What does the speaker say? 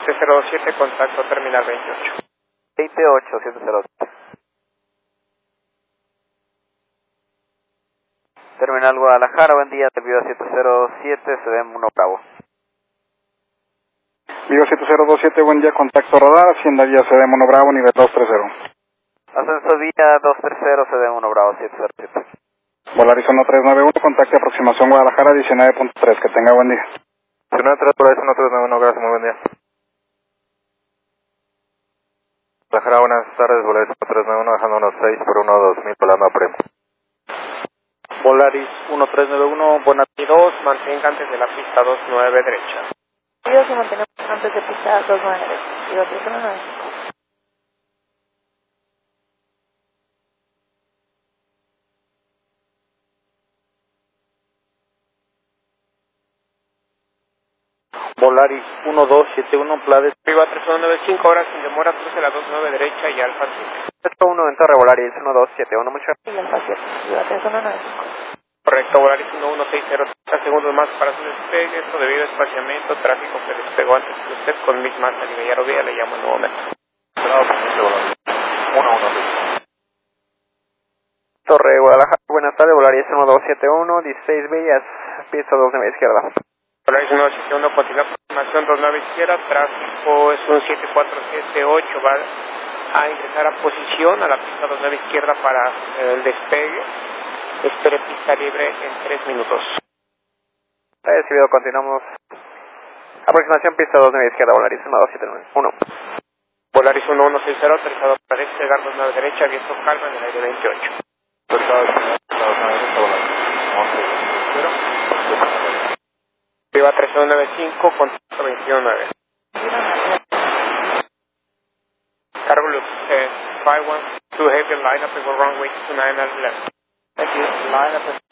7027, contacto terminal 28. 28707. Terminal Guadalajara, buen día, te Viva 707, CDM 1 Bravo. Viva 7027, buen día, contacto radar, Hacienda Vía CDM 1 Bravo, nivel 230. Ascenso Vía 230, CDM 1 Bravo 707. Volaris 1391, contacto aproximación Guadalajara 19.3, que tenga buen día. 19.3, Volaris 1391, gracias, muy buen día. Guadalajara, buenas tardes, Volaris 1391, bajando unos 6 por 1-2000, volando a Primo. Volaris 1391, Bonatti 2, mantenga antes de la pista 29 derecha. Viva se mantiene antes de pista 29 derecha. Viva 3195. Volaris 1271, Plades. Viva 3195, horas sin demora, cruce la 29 derecha y Alfa 7. 1 en Torre Volaris 1271, mucho. Y Alfa 7. Viva 3195. Correcto, Volaris 1160, 30 segundos más para su despegue, esto debido a espaciamiento, tráfico que despegó antes que usted con misma salida, ya lo vi, le llamo en un momento. Torre Guadalajara, buenas tardes, Volaris 1271, 16 millas, pista 29 izquierda. Volaris 1971, continúa aproximación 29 izquierda, tráfico es un 7478, va a ingresar a posición a la pista 29 izquierda para el despegue. Espere pista libre en 3 minutos. Recibido, continuamos. Aproximación pista 29 izquierda, Volaris 1271. Volaris 1160, autorizado para despegar 29 derecha, viento calma en el aire 28. Viva 3195, contacto 219. Cargo Loop 512 heavy line up and go runway 29 at left. Thank you. Line up